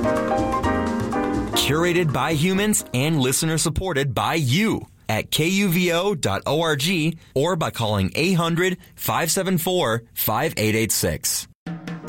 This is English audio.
Curated by humans and listener supported by you at kuvo.org or by calling 800-574-5886.